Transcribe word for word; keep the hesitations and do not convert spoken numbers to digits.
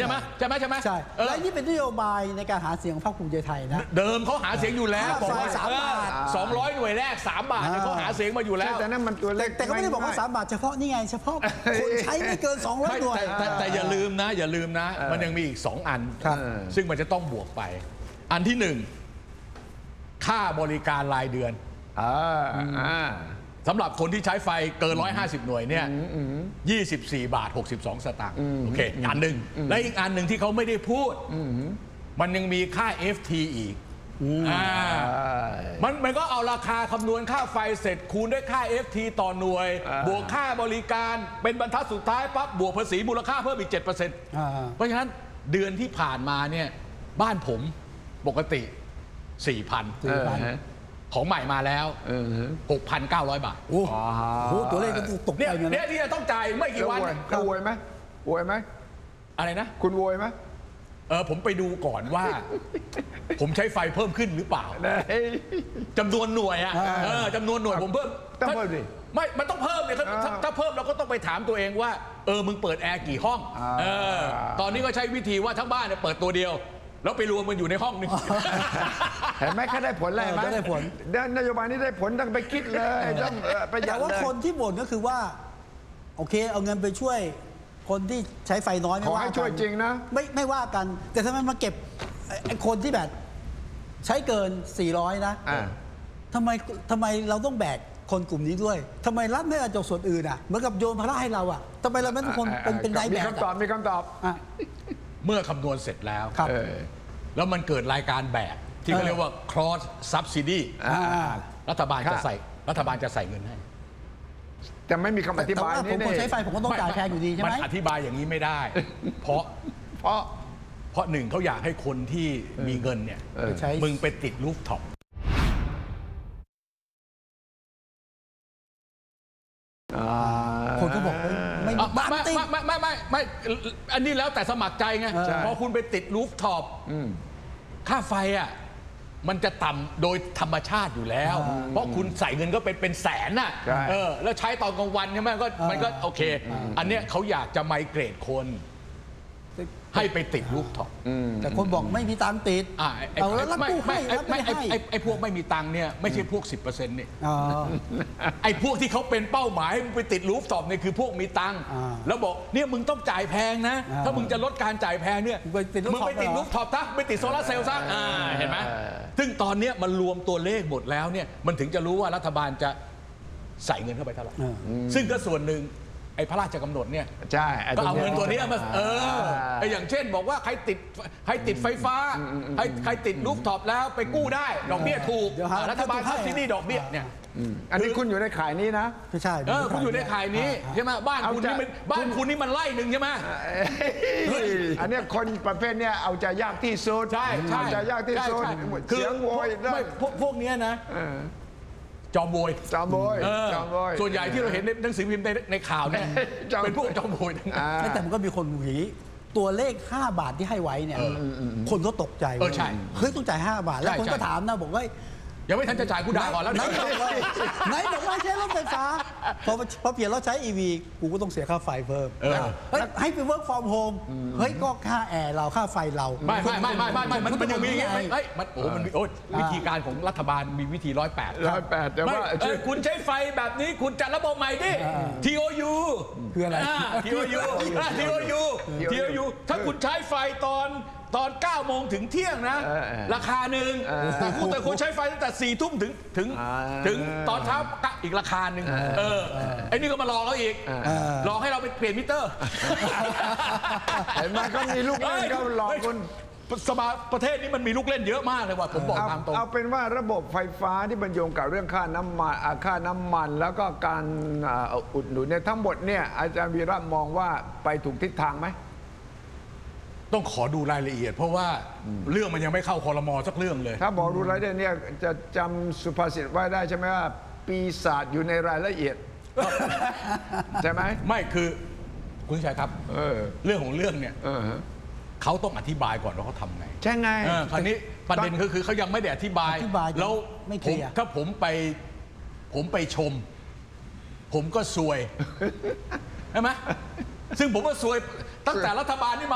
ช่ไหมใช่ไหมใช่ไหมใช่และนี่เป็นนโยบายในการหาเสียงของพรรคภูมิใจไทยนะเดิมเขาหาเสียงอยู่แล้วบอกว่าสามบาทสองร้อยหน่วยแรกสามบาทเขาหาเสียงมาอยู่แล้วแต่นั้นมันตัวเล็กแต่ก็ไม่ได้บอกว่าสามบาทเฉพาะนี่ไงเฉพาะคนใช้ไม่เกินสองร้อยหน่วยแต่อย่าลืมนะอย่าลืมนะมันยังมีอีกสองอันซึ่งมันจะต้องบวกไปอันที่หนึ่งค่าบริการรายเดือนสำหรับคนที่ใช้ไฟเกินหนึ่งร้อยห้าสิบหน่วยเนี่ยยี่สิบสี่บาทหกสิบสองสตางค์โอเคอันหนึ่งและอีกอันหนึ่งที่เขาไม่ได้พูดมันยังมีค่า เอฟ ที อีกมันมันก็เอาราคาคำนวณค่าไฟเสร็จคูณด้วยค่า เอฟ ที ต่อหน่วยบวกค่าบริการเป็นบรรทัดสุดท้ายปั๊บบวกภาษีมูลค่าเพิ่มอีก เจ็ดเปอร์เซ็นต์ เพราะฉะนั้นเดือนที่ผ่านมาเนี่ยบ้านผมปกติ สี่พัน ของใหม่มาแล้ว หกพันเก้าร้อย บาทโอ้โหตัวเลขก็ตกใจเงี้ยเนี่ยที่จะต้องจ่ายไม่กี่วันคุณโวยไหมโวยไหมอะไรนะคุณโวยไหมเออผมไปดูก่อนว่า ผมใช้ไฟเพิ่มขึ้นหรือเปล่าจำนวนหน่วยอ่ะจำนวนหน่วยผมเพิ่มต้องเพิ่มดิไม่มันต้องเพิ่มเลยถ้าเพิ่มเราก็ต้องไปถามตัวเองว่าเออมึงเปิดแอร์กี่ห้องเออตอนนี้ก็ใช้วิธีว่าทั้งบ้านเนี่ยเปิดตัวเดียวแล้วไปรวมมันอยู่ในห้องนึงเห็นไหมแค่ได้ผลเลยไหมได้ผลนโยบายนี้ได้ผลต้องไปคิดเลยต้องประหยัดเลยแต่ว่าคนที่บ่นก็คือว่าโอเคเอาเงินไปช่วยคนที่ใช้ไฟน้อยไม่ว่ากันขอให้ช่วยจริงนะไม่ไม่ว่ากันแต่ทำไมมาเก็บไอ้คนที่แบบใช้เกินสี่ร้อยนะทำไมทำไมเราต้องแบกคนกลุ่มนี้ด้วยทำไมรัฐไม่เอาจากส่วนอื่นอ่ะเหมือนกับโยนภาระให้เราอ่ะทำไมเราไม่ต้องคนเป็นเป็นได้แบกมีคำตอบมีคำตอบเมื่อคำนวณเสร็จแล้วแล้วมันเกิดรายการแบกที่เขาเรียกว่า cross subsidy รัฐบาลจะใส่รัฐบาลจะใส่เงินให้แต่ไม่มีคำอธิบายนี่ผมคนใช้ไฟผมก็ต้องจ่ายแพงอยู่ดีใช่ไหมมันอธิบายอย่างนี้ไม่ได้ เพราะเพราะเพราะหนึ่งเขาอยากให้คนที่มีเงินเนี่ยมึงไปติดรูฟท็อปคนก็บอกไม่ไม่ไม่ไม่ไม่ไม่ไม่อันนี้แล้วแต่สมัครใจไงพอคุณไปติดรูฟท็อปค่าไฟอ่ะมันจะต่ำโดยธรรมชาติอยู่แล้วเพราะคุณใส่เงินก็เป็นเป็นแสนน่ะเออแล้วใช้ตอนกลางวันใช่ไหมก็มันก็โอเคอันเนี้ยเขาอยากจะไมเกรดคนให้ไปติดรูฟท็อปแต่คนบอกไม่มีตังค์ติดเอาแล้วรับกู้ให้ไม่ไอ้ไอ้พวกไม่มีตังค์เนี่ยไม่ใช่พวก สิบเปอร์เซ็นต์ นี่ไอ้พวกที่เขาเป็นเป้าหมายให้มึงไปติดรูฟท็อปเนี่ยคือพวกมีตังค์แล้วบอกเนี่ยมึงต้องจ่ายแพงนะถ้ามึงจะลดการจ่ายแพงเนี่ยมึงไปติดรูฟท็อปซะไปติดโซลาร์เซลล์ซะเห็นไหมซึ่งตอนนี้มันรวมตัวเลขหมดแล้วเนี่ยมันถึงจะรู้ว่ารัฐบาลจะใส่เงินเข้าไปเท่าไหร่ซึ่งก็ส่วนหนึ่งไอ้พระราชกำหนดเนี่ยใช่ก็เอาเงินตัวนี้มาเอออย่างเช่นบอกว่าใครติดใครติดไฟฟ้าใครใครติดรูฟท็อปแล้วไปกู้ได้ดอกเบี้ยถูกรัฐบาลให้ที่นี่ดอกเบี้ยเนี่ยอันนี้คุณอยู่ในข่ายนี้นะไม่ใช่เออคุณอยู่ในข่ายนี้ใช่ไหมบ้านคุณนี่มันบ้านคุณนี่มันไล่หนึ่งใช่ไหมอันนี้คนประเภทเนี้ยเอาจะยากที่สุดใช่ใช่จะยากที่สุดเสียงโวยไม่พวกพวกนี้นะจอมโวยจอมโวยจอมโวยส่วนใหญ่ที่เราเห็นในหนังสือพิมพ์ในข่าวเนี่ยเป็นพวกจอมโวยแต่มันก็มีคนหวีตัวเลขห้าบาทที่ให้ไว้เนี่ยคนก็ตกใจเออใช่เฮ้ยต้องจ่ายห้าบาทแล้วคนก็ถามนะบอกว่ายังไม่ทันจะจ่ายกูด่าก่อนแล้วไหนบอกว่าไหนบอกว่าใช้รถไฟฟ้าพอพอเปลี่ยนเราใช้ อี วี กูก็ต้องเสียค่าไฟเพิ่มให้ไป work from home เฮ้ยก็ค่าแอร์เราค่าไฟเราไม่ไม่ไม่ไม่ไม่มันเป็นอย่างนี้ไงมันโอ้มันโอ้วิธีการของรัฐบาลมีวิธีร้อยแปดร้อยแปดแต่ว่าคุณใช้ไฟแบบนี้คุณจัดระบบใหม่ดิ ที โอ ยูคืออะไรที โอ ยู ที โอ ยู ที โอ ยู ถ้าคุณใช้ไฟตอนตอนเก้าโมงถึงเที่ยงนะราคาหนึ่งแต่คุณแต่คุณใช้ไฟตั้งแต่สี่ทุ่มถึงถึงถึงตอนเช้าอีกราคาหนึ่งเออไอ้นี่ก็มาหลอกเราอีกหลอกให้เราไปเปลี่ยนมิเตอร์เห็นไหมก็มีลูกเล่นก็หลอกคนสมาประเทศนี้มันมีลูกเล่นเยอะมากเลยว่าผมบอกตามตรงเอาเป็นว่าระบบไฟฟ้าที่บรรยงกับเรื่องค่าน้ำมันค่าน้ำมันแล้วก็การอุดหนุนเนี่ยทั้งหมดเนี่ยอาจารย์วีระมองว่าไปถูกทิศทางไหมต้องขอดูรายละเอียดเพราะว่าเรื่องมันยังไม่เข้าครม.สักเรื่องเลยถ้าบอกดูรายละเอียดเนี่ยจะจำสุภาษิตไว้ได้ใช่ไหมว่าปีศาจอยู่ในรายละเอียดใช่ไหมไม่คือคุณชัยครับเออเรื่องของเรื่องเนี่ยเขาต้องอธิบายก่อนว่าเขาทำไงใช่ไงคราวนี้ประเด็นก็คือเขายังไม่ได้อธิบายแล้วถ้าผมไปผมไปชมผมก็ซวยใช่ไหมซึ่งผมก็ซวยตั้งแต่รัฐบาลนี่มา